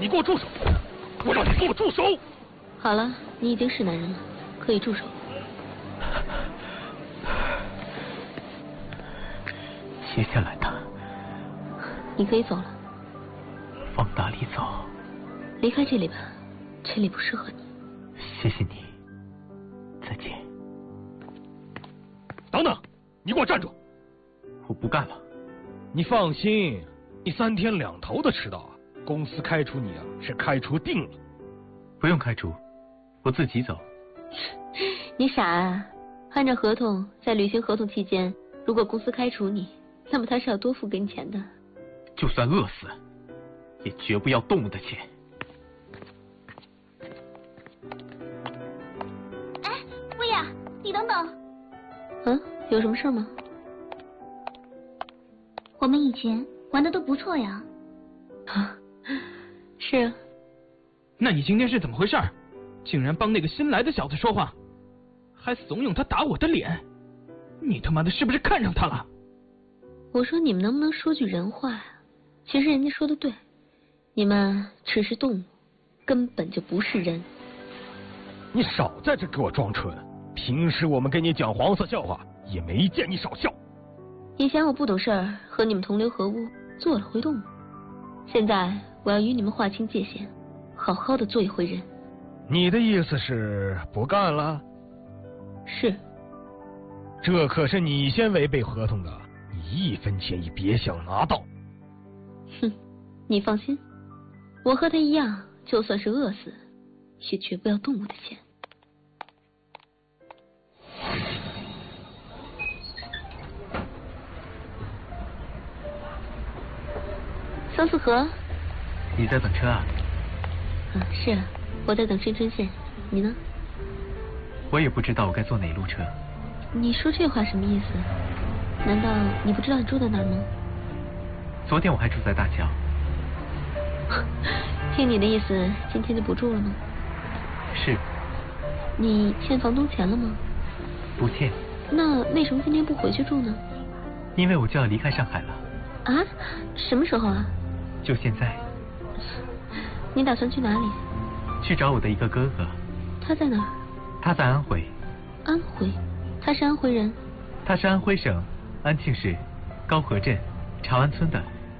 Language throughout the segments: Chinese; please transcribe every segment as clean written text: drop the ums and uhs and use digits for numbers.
你给我住手！我让你给我住手！ 好了，你已经是男人了，可以住手。 接下来呢？ 你可以走了。 往哪里走？ 离开这里吧，这里不适合你。 谢谢你，再见。 等等，你给我站住！ 我不干了。 你放心，你3天2头的迟到啊，公司开除你啊是开除定了。 不用开除，我自己走。 你傻啊！按照合同，在履行合同期间，如果公司开除你，那么他是要多付给你钱的。 就算饿死，也绝不要动物的钱。 哎，薇娅，你等等。 嗯，有什么事吗？ 我们以前玩的都不错呀。 啊，是啊。 那你今天是怎么回事？竟然帮那个新来的小子说话，还怂恿他打我的脸，你他妈的是不是看上他了？ 我说你们能不能说句人话呀？其实人家说的对，你们只是动物，根本就不是人。 你少在这给我装蠢！平时我们给你讲黄色笑话，也没见你少笑。 以前我不懂事儿，和你们同流合污，做了回动物。现在我要与你们划清界限，好好的做一回人。 你的意思是不干了？ 是。 这可是你先违背合同的，你1分钱也别想拿到。 哼，你放心，我和他一样，就算是饿死，也绝不要动物的钱。桑四河， 你在等车啊？ 是啊，我在等深春线。你呢？ 我也不知道我该坐哪路车。 你说这话什么意思？难道你不知道你住在哪儿吗？ 昨天我还住在大桥。 听你的意思，今天就不住了吗？ 是。 你欠房东钱了吗？ 不欠。 那为什么今天不回去住呢？ 因为我就要离开上海了。 啊？什么时候啊？ 就现在。 你打算去哪里？ 去找我的一个哥哥。 他在哪儿？ 他在安徽。 安徽？他是安徽人？ 他是安徽省安庆市高河镇朝安村的。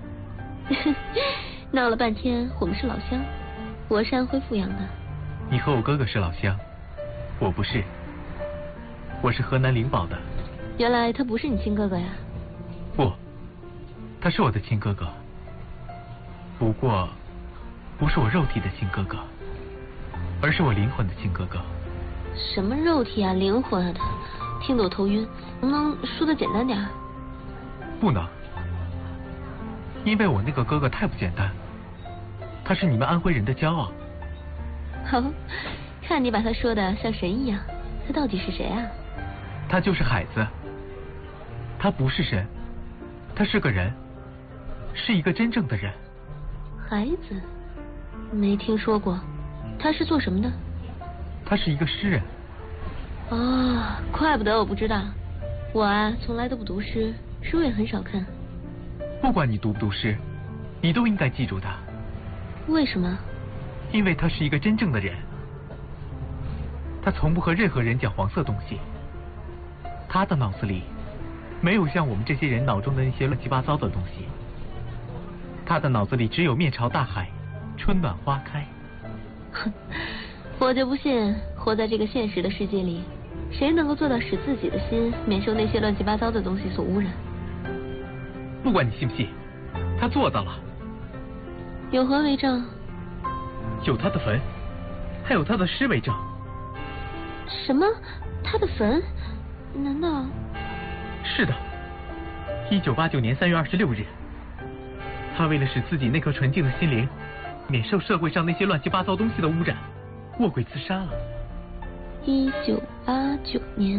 闹了半天，我们是老乡。我是安徽阜阳的。 你和我哥哥是老乡，我不是。我是河南灵宝的。 原来他不是你亲哥哥呀？ 不，他是我的亲哥哥。不过，不是我肉体的亲哥哥，而是我灵魂的亲哥哥。 什么肉体啊，灵魂啊的，听得我头晕。能不能说的简单点？ 不能，因为我那个哥哥太不简单，他是你们安徽人的骄傲。 好，看你把他说的像神一样，他到底是谁啊？ 他就是海子，他不是神，他是个人，是一个真正的人。 孩子，没听说过，他是做什么的？ 他是一个诗人。 哦，怪不得我不知道。我啊，从来都不读诗，书也很少看。 不管你读不读诗，你都应该记住他。 为什么？ 因为他是一个真正的人。他从不和任何人讲黄色东西。他的脑子里没有像我们这些人脑中的那些乱七八糟的东西。他的脑子里只有面朝大海，春暖花开。 哼，我就不信，活在这个现实的世界里，谁能够做到使自己的心免受那些乱七八糟的东西所污染？ 不管你信不信，他做到了。 有何为证？ 有他的坟，还有他的诗为证。 什么？他的坟？难道？ 是的。1989年3月26日，他为了使自己那颗纯净的心灵免受社会上那些乱七八糟东西的污染，卧轨自杀了。 1989年。